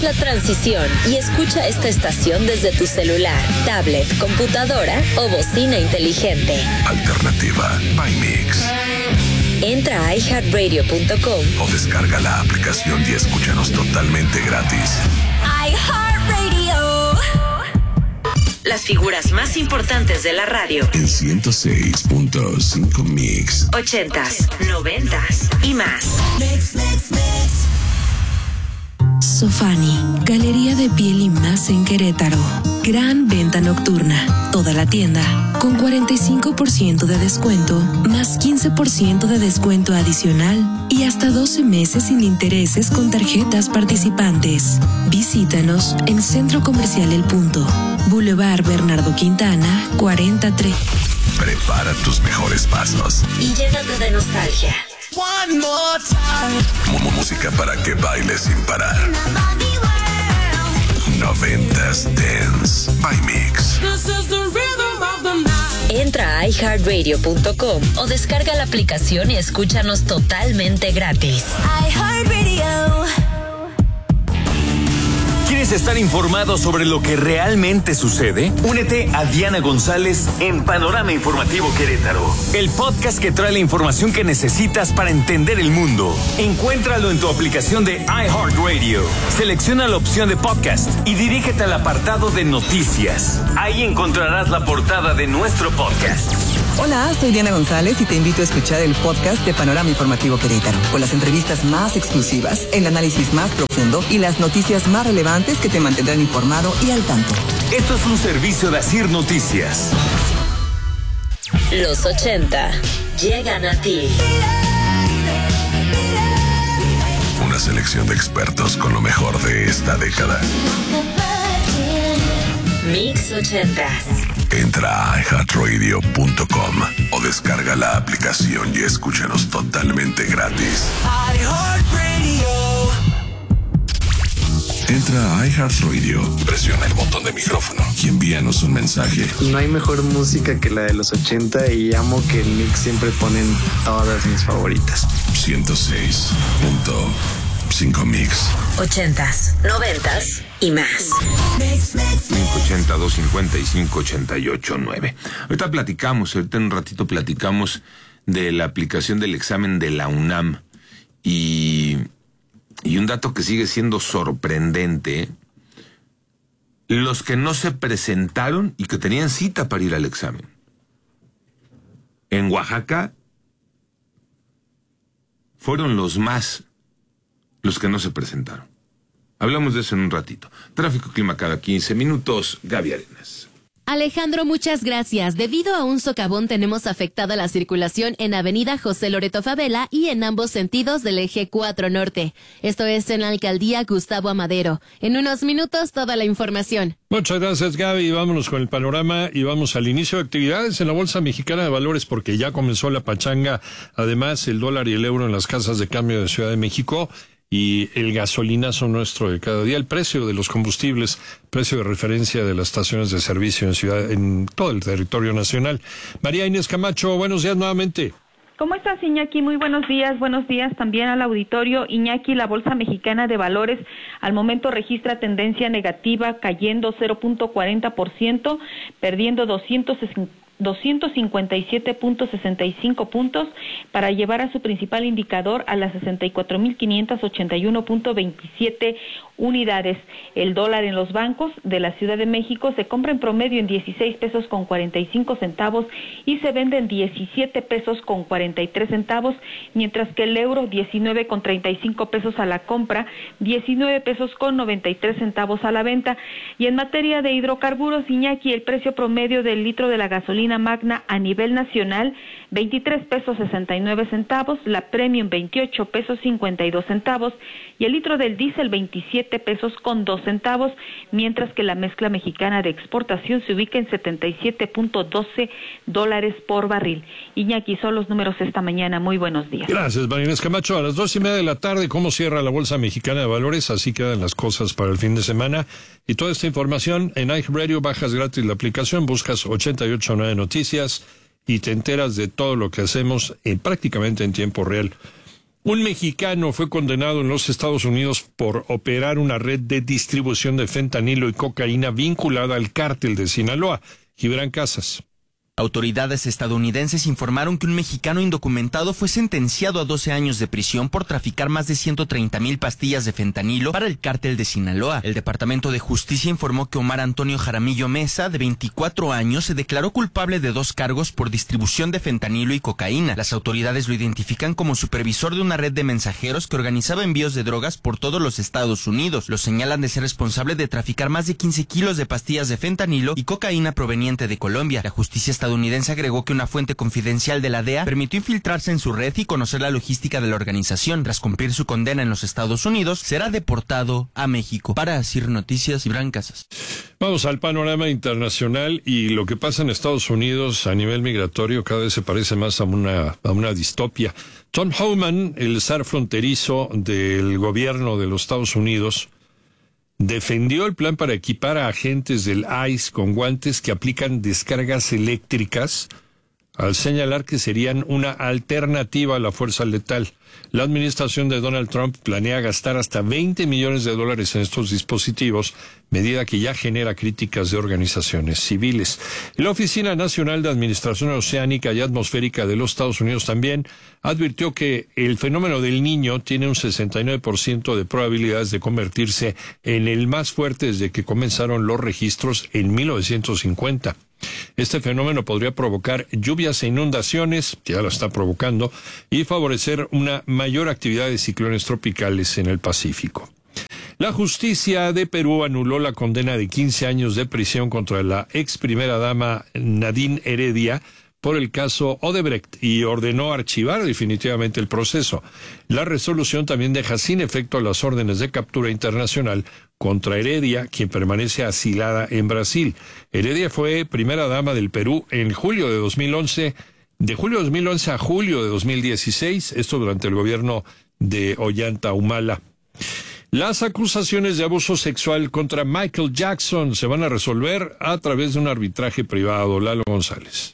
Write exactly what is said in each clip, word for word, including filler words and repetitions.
la transición y escucha esta estación desde tu celular, tablet, computadora o bocina inteligente. Alternativa by Mix. Entra a i heart radio punto com o descarga la aplicación y escúchanos totalmente gratis. iHeartRadio. Las figuras más importantes de la radio. En ciento seis punto cinco Mix. Ochentas, noventas y más. Mix, mix, mix. Sofani, Galería de Piel y Más en Querétaro. Gran venta nocturna. Toda la tienda con cuarenta y cinco por ciento de descuento, más quince por ciento de descuento adicional y hasta doce meses sin intereses con tarjetas participantes. Visítanos en Centro Comercial El Punto, Boulevard Bernardo Quintana, cuarenta tres. Prepara tus mejores pasos y llénate de nostalgia. One more time. Música para que bailes sin parar. Noventas Dance by Mix. Entra a i heart radio punto com o descarga la aplicación y escúchanos totalmente gratis. iHeartRadio. ¿Quieres estar informado sobre lo que realmente sucede? Únete a Diana González en Panorama Informativo Querétaro, el podcast que trae la información que necesitas para entender el mundo. Encuéntralo en tu aplicación de iHeartRadio. Selecciona la opción de podcast y dirígete al apartado de noticias. Ahí encontrarás la portada de nuestro podcast. Hola, soy Diana González y te invito a escuchar el podcast de Panorama Informativo Querétaro, con las entrevistas más exclusivas, el análisis más profundo y las noticias más relevantes que te mantendrán informado y al tanto. Esto es un servicio de Asir Noticias. Los ochenta llegan a ti. Una selección de expertos con lo mejor de esta década. Mix ochenta. Entra a i heart radio punto com o descarga la aplicación y escúchanos totalmente gratis. iHeartRadio. Entra a iHeartRadio, presiona el botón de micrófono y envíanos un mensaje. No hay mejor música que la de los ochenta y amo que el Mix siempre ponen todas mis favoritas. ciento seis punto cinco Mix. Ochentas, noventas y más. cinco ochenta, dos cincuenta y cinco, ochenta y ocho, nueve. Ahorita platicamos, ahorita en un ratito platicamos de la aplicación del examen de la UNAM y, y un dato que sigue siendo sorprendente. Los que no se presentaron y que tenían cita para ir al examen. En Oaxaca fueron los más los que no se presentaron. Hablamos de eso en un ratito. Tráfico, clima cada quince minutos. Gaby Arenas. Alejandro, muchas gracias. Debido a un socavón tenemos afectada la circulación en Avenida José Loreto Favela y en ambos sentidos del eje cuatro Norte. Esto es en la Alcaldía Gustavo Amadero. En unos minutos toda la información. Muchas gracias, Gaby. Vámonos con el panorama y vamos al inicio de actividades en la Bolsa Mexicana de Valores porque ya comenzó la pachanga. Además, el dólar y el euro en las casas de cambio de Ciudad de México y el gasolinazo nuestro de cada día, el precio de los combustibles, precio de referencia de las estaciones de servicio en ciudad, en todo el territorio nacional. María Inés Camacho, buenos días nuevamente. ¿Cómo estás, Iñaki? Muy buenos días. Buenos días también al auditorio. Iñaki, la Bolsa Mexicana de Valores al momento registra tendencia negativa, cayendo cero punto cuarenta por ciento, perdiendo doscientos cincuenta y siete punto sesenta y cinco puntos para llevar a su principal indicador a las sesenta y cuatro mil quinientos ochenta y uno punto veintisiete unidades. El dólar en los bancos de la Ciudad de México se compra en promedio en dieciséis pesos con cuarenta y cinco centavos y se vende en diecisiete pesos con cuarenta y tres centavos, mientras que el euro diecinueve con treinta y cinco pesos a la compra, diecinueve pesos con noventa y tres centavos a la venta. Y en materia de hidrocarburos, Iñaki, el precio promedio del litro de la gasolina magna a nivel nacional, veintitrés pesos sesenta y nueve centavos, la premium veintiocho pesos cincuenta y dos centavos y el litro del diésel veintisiete pesos con dos centavos, mientras que la mezcla mexicana de exportación se ubica en setenta y siete punto doce dólares por barril. Iñaki, son los números esta mañana. Muy buenos días. Gracias, María Inés Camacho. A las dos y media de la tarde, ¿cómo cierra la Bolsa Mexicana de Valores? Así quedan las cosas para el fin de semana. Y toda esta información en iHeartRadio, bajas gratis la aplicación, buscas ochenta y ocho punto nueve Noticias y te enteras de todo lo que hacemos en, prácticamente en tiempo real. Un mexicano fue condenado en los Estados Unidos por operar una red de distribución de fentanilo y cocaína vinculada al cártel de Sinaloa. Gibran Casas. Autoridades estadounidenses informaron que un mexicano indocumentado fue sentenciado a doce años de prisión por traficar más de ciento treinta mil pastillas de fentanilo para el cártel de Sinaloa. El Departamento de Justicia informó que Omar Antonio Jaramillo Mesa, de veinticuatro años, se declaró culpable de dos cargos por distribución de fentanilo y cocaína. Las autoridades lo identifican como supervisor de una red de mensajeros que organizaba envíos de drogas por todos los Estados Unidos. Lo señalan de ser responsable de traficar más de quince kilos de pastillas de fentanilo y cocaína proveniente de Colombia. La justicia estadounidense estadounidense agregó que una fuente confidencial de la D E A permitió infiltrarse en su red y conocer la logística de la organización. Tras cumplir su condena en los Estados Unidos, será deportado a México. Para Asir Noticias, Gibran Casas. Vamos al panorama internacional, y lo que pasa en Estados Unidos a nivel migratorio cada vez se parece más a una, a una distopia. Tom Homan, el zar fronterizo del gobierno de los Estados Unidos, defendió el plan para equipar a agentes del I C E con guantes que aplican descargas eléctricas, al señalar que serían una alternativa a la fuerza letal. La administración de Donald Trump planea gastar hasta veinte millones de dólares en estos dispositivos, medida que ya genera críticas de organizaciones civiles. La Oficina Nacional de Administración Oceánica y Atmosférica de los Estados Unidos también advirtió que el fenómeno del Niño tiene un sesenta y nueve por ciento de probabilidades de convertirse en el más fuerte desde que comenzaron los registros en mil novecientos cincuenta. Este fenómeno podría provocar lluvias e inundaciones, que ya lo está provocando, y favorecer una mayor actividad de ciclones tropicales en el Pacífico. La justicia de Perú anuló la condena de quince años de prisión contra la ex primera dama Nadine Heredia por el caso Odebrecht y ordenó archivar definitivamente el proceso. La resolución también deja sin efecto las órdenes de captura internacional contra Heredia, quien permanece asilada en Brasil. Heredia fue primera dama del Perú en julio de dos mil once, de julio de dos mil once a julio de dos mil dieciséis, esto durante el gobierno de Ollanta Humala. Las acusaciones de abuso sexual contra Michael Jackson se van a resolver a través de un arbitraje privado. Lalo González.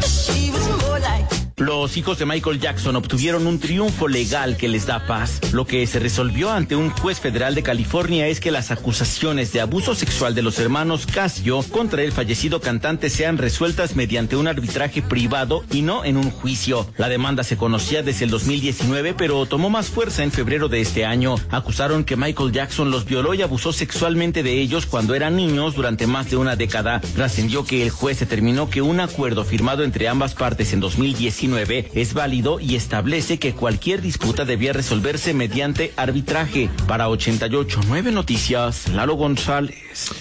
Los hijos de Michael Jackson obtuvieron un triunfo legal que les da paz. Lo que se resolvió ante un juez federal de California es que las acusaciones de abuso sexual de los hermanos Casio contra el fallecido cantante sean resueltas mediante un arbitraje privado y no en un juicio. La demanda se conocía desde el dos mil diecinueve, pero tomó más fuerza en febrero de este año. Acusaron que Michael Jackson los violó y abusó sexualmente de ellos cuando eran niños durante más de una década. Trascendió que el juez determinó que un acuerdo firmado entre ambas partes en dos mil diecinueve es válido y establece que cualquier disputa debía resolverse mediante arbitraje. Para ochenta y ocho punto nueve Noticias, Lalo González.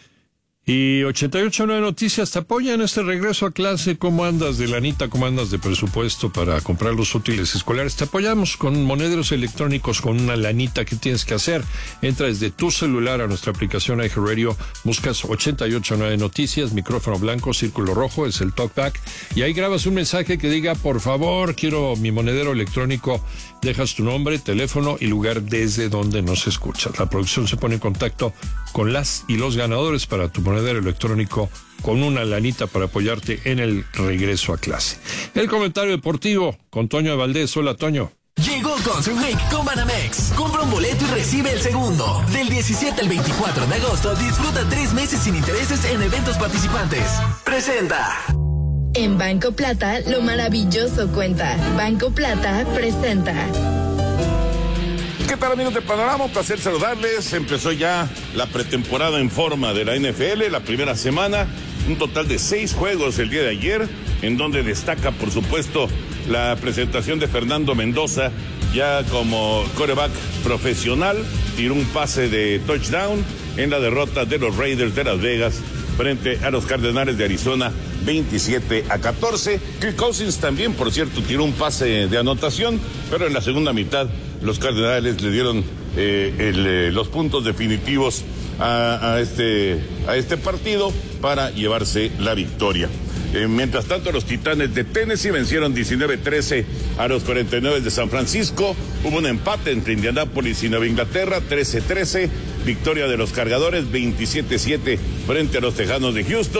Y ochenta y ocho punto nueve Noticias te apoya en este regreso a clase. ¿Cómo andas de lanita? ¿Cómo andas de presupuesto para comprar los útiles escolares? Te apoyamos con monederos electrónicos, con una lanita. ¿Qué tienes que hacer? Entra desde tu celular a nuestra aplicación iHeartRadio, buscas ochenta y ocho punto nueve Noticias, micrófono blanco, círculo rojo, es el talkback, y ahí grabas un mensaje que diga, por favor, quiero mi monedero electrónico. Dejas tu nombre, teléfono y lugar desde donde nos escuchas. La producción se pone en contacto con las y los ganadores para tu monedero electrónico con una lanita para apoyarte en el regreso a clase. El comentario deportivo con Toño de Valdés. Hola, Toño. Llegó Concert Week con Banamex. Compra un boleto y recibe el segundo. Del diecisiete al veinticuatro de agosto, disfruta tres meses sin intereses en eventos participantes. Presenta. En Banco Plata, lo maravilloso cuenta. Banco Plata presenta. ¿Qué tal, amigos de Panorama? Un placer saludarles. Empezó ya la pretemporada en forma de la N F L, la primera semana. Un total de seis juegos el día de ayer, en donde destaca, por supuesto, la presentación de Fernando Mendoza, ya como quarterback profesional. Tiró un pase de touchdown en la derrota de los Raiders de Las Vegas frente a los Cardenales de Arizona, veintisiete a catorce. Kirk Cousins también, por cierto, tiró un pase de anotación, pero en la segunda mitad los Cardenales le dieron eh, el, eh, los puntos definitivos a, a, este, a este partido para llevarse la victoria. Eh, mientras tanto, los Titanes de Tennessee vencieron diecinueve trece a los cuarenta y nueve de San Francisco. Hubo un empate entre Indianápolis y Nueva Inglaterra, trece trece. Victoria de los Cargadores, veintisiete siete frente a los Tejanos de Houston.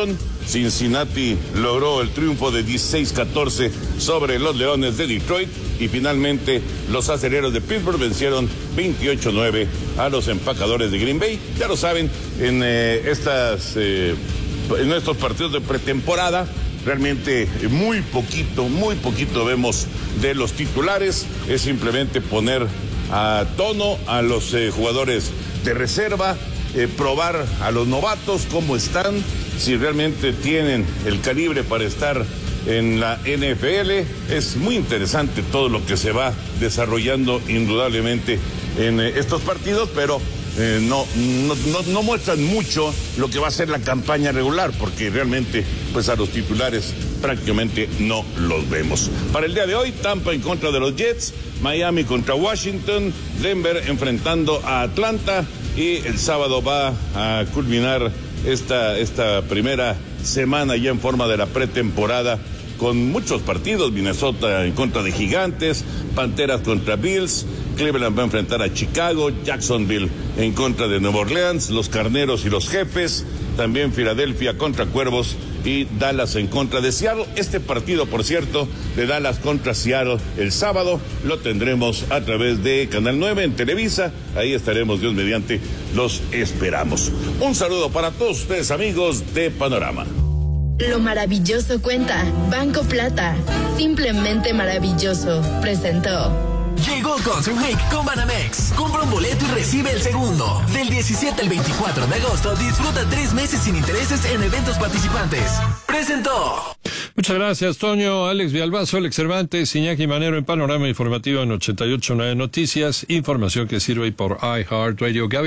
Cincinnati logró el triunfo de dieciséis catorce sobre los Leones de Detroit y finalmente los Acereros de Pittsburgh vencieron veintiocho nueve a los Empacadores de Green Bay. Ya lo saben, en eh, estas eh, en estos partidos de pretemporada realmente muy poquito, muy poquito vemos de los titulares. Es simplemente poner a tono a los eh, jugadores de reserva, eh, probar a los novatos cómo están, si realmente tienen el calibre para estar en la N F L. Es muy interesante todo lo que se va desarrollando indudablemente en eh, estos partidos, pero Eh, no, no, no, no muestran mucho lo que va a ser la campaña regular, porque realmente pues a los titulares prácticamente no los vemos. Para el día de hoy, Tampa en contra de los Jets, Miami contra Washington, Denver enfrentando a Atlanta, y el sábado va a culminar esta, esta primera semana ya en forma de la pretemporada con muchos partidos. Minnesota en contra de Gigantes, Panteras contra Bills, Cleveland va a enfrentar a Chicago, Jacksonville en contra de Nueva Orleans, los Carneros y los Jefes, también Filadelfia contra Cuervos y Dallas en contra de Seattle. Este partido, por cierto, de Dallas contra Seattle el sábado, lo tendremos a través de Canal nueve en Televisa. Ahí estaremos, Dios mediante, los esperamos. Un saludo para todos ustedes, amigos de Panorama. Lo maravilloso cuenta. Banco Plata. Simplemente maravilloso. Presentó. Llegó Concert con Banamex. Compra un boleto y recibe el segundo. Del diecisiete al veinticuatro de agosto, disfruta tres meses sin intereses en eventos participantes. Presentó. Muchas gracias, Toño. Alex Villalbazo, Alex Cervantes, Iñaki Manero en Panorama Informativo en ochenta y ocho punto nueve Noticias. Información que sirve por iHeartRadio. Gaby